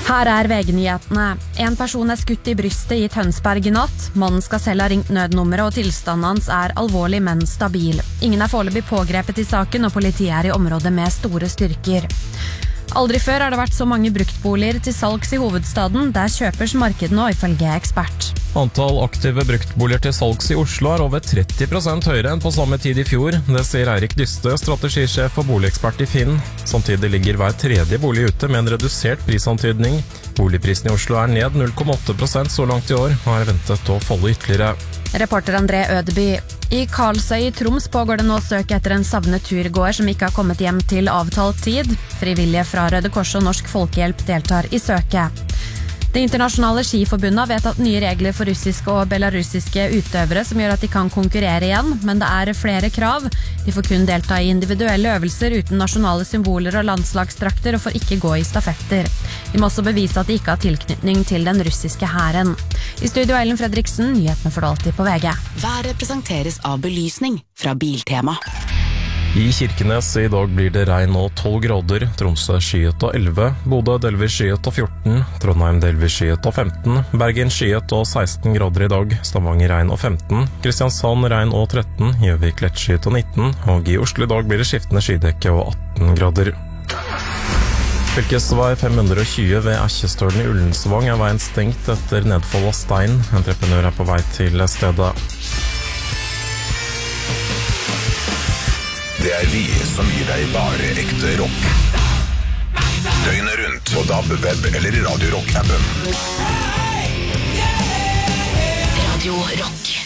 Her VG-nyhetene. En person skutt I brystet I Tønsberg I natt. Mannen skal selv ha ringt nødnummeret, og tilstanden hans alvorlig, men stabil. Ingen foreløpig pågrepet I saken, og politiet I området med store styrker. Aldri før har det vært så mange bruktboliger til salgs I hovedstaden. Der kjøpers marked nå, ifølge ekspert. Antall aktive bruktboliger til salgs I Oslo over 30% høyere enn på samme tid I fjor. Det sier Eirik Dyste, strategisjef og boligekspert I Finn. Samtidig ligger hver tredje bolig ute med en redusert prisantydning. Boligprisen I Oslo ned 0,8% så langt I år, og ventet å falle ytterligere. Reporter André Ødeby. I Karlsøy I Troms pågår det nå søk etter en savnet turgåer som ikke har kommet hjem til avtalt tid. Frivillige fra Røde Kors og Norsk Folkehjelp deltar I søket. Det internasjonale skiforbundet har vedtatt nye regler for russiske og belarusiske utøvere som gjør at de kan konkurrere igjen, men det flere krav. De får kun delta I individuelle øvelser uten nasjonale symboler og landslagsdrakter og får ikke gå I stafetter. De må også bevise at de ikke har tilknytning til den russiske hæren. I studio Ellen Fredriksen, nyhetene for det alltid på VG. Været presenteres av belysning fra Biltema. I Kirkenes I dag blir det regn og 12 grader, Tromsø skyet og 11, Bodø delvis skyet og 14, Trondheim delvis skyet og 15, Bergen skyet og 16 grader I dag, Stavanger regn og 15, Kristiansand regn og 13, Gjøvik lett skyet og 19, og I Oslo I dag blir det skiftende skydekke og 18 grader. Fylkesvei 520 ved Erkjestølen I Ullensvang veien stengt etter nedfall av stein. Entreprenør på vei til stedet. Det vi som gir deg bare ekte rock. Døgnet rundt på DAB, web eller Radio Rock-appen. Radio Rock.